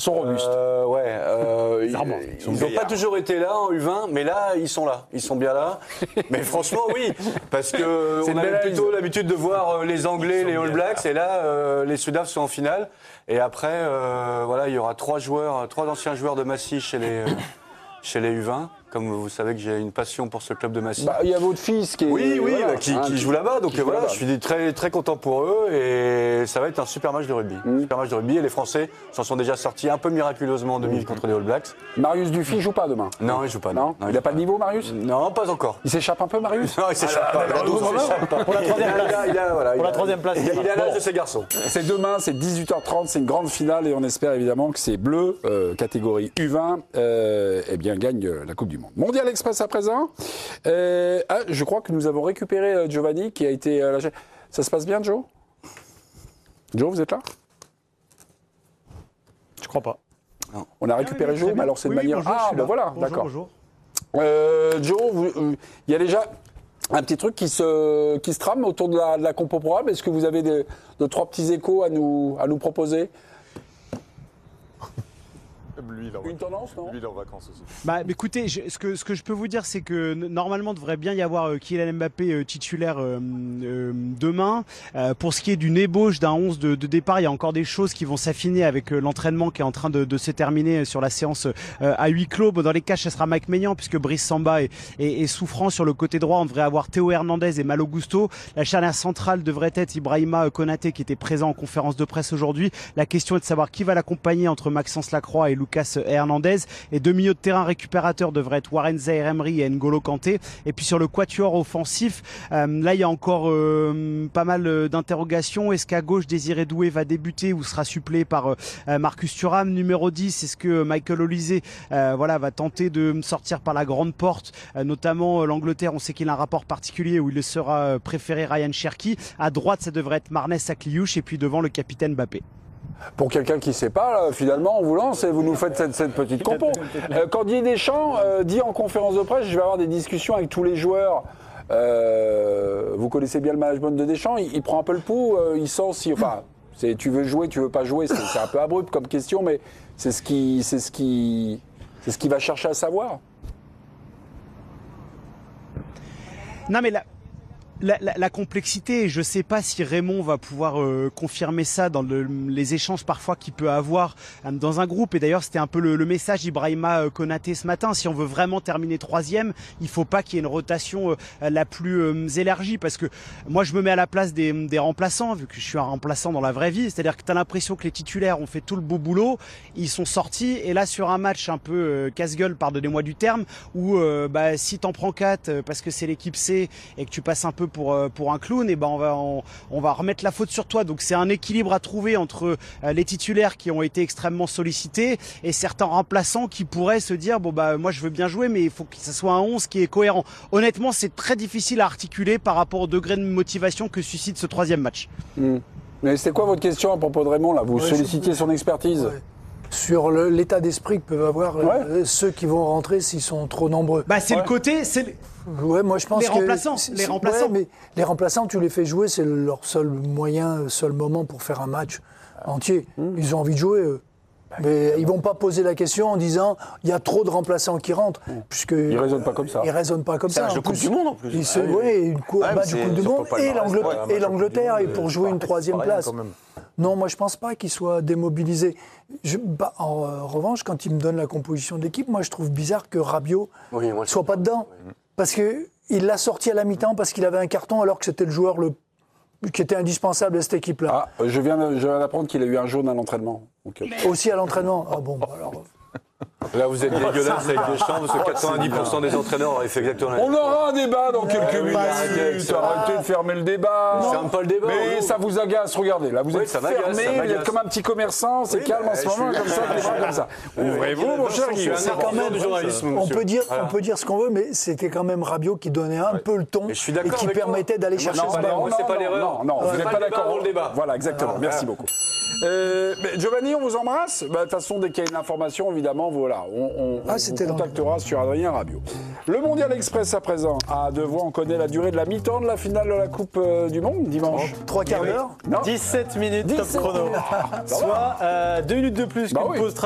sont robustes. Ils n'ont pas toujours été là en U20, mais là, ils sont là. Ils sont bien là. Mais franchement, oui. Parce qu'on a plutôt l'habitude de voir les Anglais, les All Blacks, et là, les Sudaf sont en finale. Et après, il y aura trois anciens joueurs de Massy chez les U20. Comme vous savez que j'ai une passion pour ce club de Massy. Il y a votre fils qui qui joue là-bas. Donc voilà, je suis très, très content pour eux. Et ça va être un super match de rugby. Super match de rugby. Et les Français s'en sont déjà sortis un peu miraculeusement en 2000 contre les All Blacks. Marius Dufy joue pas demain? Non, il joue pas. Non, il n'a pas de niveau, Marius? Non, pas encore. Il s'échappe un peu, Marius? Non, il s'échappe pas. Pour la troisième place. Il a l'âge de ces garçons. C'est demain, c'est 18h30, c'est une grande finale et on espère évidemment que ces Bleus, catégorie U20, gagnent la Coupe du Monde. Mondial Express à présent. Je crois que nous avons récupéré Giovanni qui a été lâché. Ça se passe bien, Joe? Joe, vous êêtes là? Je crois pas. Non. On a récupéré Joe, mais alors c'est de manière... Bonjour, voilà, bonjour, d'accord. Bonjour. Joe, il y a déjà un petit truc qui se trame autour de la compo probable. Est-ce que vous avez deux, trois petits échos à nous proposer? Une tendance, non? Lui, il est en vacances aussi. Écoutez, ce que je peux vous dire, c'est que normalement, devrait bien y avoir Kylian Mbappé titulaire demain. Pour ce qui est d'une ébauche d'un 11 de départ, il y a encore des choses qui vont s'affiner avec l'entraînement qui est en train de se terminer sur la séance à huis clos. Dans les cas, ce sera Mike Maignan, puisque Brice Samba est souffrant sur le côté droit. On devrait avoir Théo Hernandez et Malo Gusto. La charnière centrale devrait être Ibrahima Konaté, qui était présent en conférence de presse aujourd'hui. La question est de savoir qui va l'accompagner entre Maxence Lacroix et Lucas Hernandez. Et deux milieux de terrain récupérateurs devraient être Warren Zaïre-Emery et N'Golo Kanté. Et puis sur le quatuor offensif, là il y a encore pas mal d'interrogations. Est-ce qu'à gauche Désiré Doué va débuter ou sera suppléé par Marcus Thuram? Numéro 10, est-ce que Michael Olise va tenter de sortir par la grande porte, notamment l'Angleterre? On sait qu'il a un rapport particulier où il sera préféré Ryan Cherki. À droite, ça devrait être Marnès Sakliouche et puis devant le capitaine Mbappé. Pour quelqu'un qui ne sait pas, là, finalement, on vous lance et vous nous faites cette petite compo. Quand Didier Deschamps dit en conférence de presse, je vais avoir des discussions avec tous les joueurs. Vous connaissez bien le management de Deschamps, il prend un peu le pouls, il sent si... Enfin, tu veux jouer, tu veux pas jouer, c'est un peu abrupt comme question, mais c'est ce qui va chercher à savoir. Non mais là... La complexité, je ne sais pas si Raymond va pouvoir confirmer ça dans les échanges parfois qu'il peut avoir dans un groupe. Et d'ailleurs, c'était un peu le message d'Ibrahima Konaté ce matin. Si on veut vraiment terminer troisième, il ne faut pas qu'il y ait une rotation la plus élargie. Parce que moi, je me mets à la place des remplaçants, vu que je suis un remplaçant dans la vraie vie. C'est-à-dire que tu as l'impression que les titulaires ont fait tout le beau boulot, ils sont sortis. Et là, sur un match un peu casse-gueule, pardonnez-moi du terme, où si tu en prends 4 parce que c'est l'équipe C et que tu passes un peu pour un clown, et on va remettre la faute sur toi. Donc c'est un équilibre à trouver entre les titulaires qui ont été extrêmement sollicités et certains remplaçants qui pourraient se dire moi je veux bien jouer, mais il faut que ça soit un 11 qui est cohérent. Honnêtement, c'est très difficile à articuler par rapport au degré de motivation que suscite ce troisième match. Mais c'était quoi votre question à propos de Raymond là? Vous sollicitiez son expertise. Sur l'état d'esprit que peuvent avoir ceux qui vont rentrer s'ils sont trop nombreux. C'est le côté, moi je pense les remplaçants. Les remplaçants. Mais les remplaçants, tu les fais jouer, c'est leur seul moyen, seul moment pour faire un match entier. Ils ont envie de jouer, eux. Mais ils vont pas poser la question en disant il y a trop de remplaçants qui rentrent, puisque ils raisonnent pas comme ça. Ils raisonnent pas comme ça. C'est un jeu Coupe du Monde en plus. Une match de Coupe du Monde et l'Angleterre et pour jouer une troisième place. Non, moi je pense pas qu'ils soient démobilisés. En revanche, quand ils me donnent la composition de l'équipe, moi je trouve bizarre que Rabiot soit pas dedans, parce que il l'a sorti à la mi-temps parce qu'il avait un carton alors que c'était le joueur qui était indispensable à cette équipe-là. Je viens d'apprendre qu'il a eu un jaune à l'entraînement. Aussi à l'entraînement. Alors. Là, vous êtes dégueulasse avec Deschamps, parce que 90% des entraîneurs auraient fait exactement la même chose. On aura un débat dans quelques minutes. Arrêtez de fermer le débat. On ferme pas le débat. Mais ça vous agace, regardez. Là, vous êtes fermé, vous êtes comme un petit commerçant, c'est calme en ce moment, comme ça. Ouvrez-vous, mon cher Guillaume. On peut dire ce qu'on veut, mais c'était quand même Rabiot qui donnait un peu le ton et qui permettait d'aller chercher ce ballon. C'est pas l'erreur. Non, vous n'êtes pas d'accord. Le débat. Voilà, exactement. Merci beaucoup. Giovanni, on vous embrasse. De toute façon, dès qu'il y a une information, évidemment, voilà, on vous contactera sur Adrien Rabiot. Le Mondial Express à présent. À deux voix, on connaît la durée de la mi-temps de la finale de la Coupe du Monde dimanche. 3 quarts d'heure. 17 minutes top chrono. Soit 2 minutes de plus qu'une pause.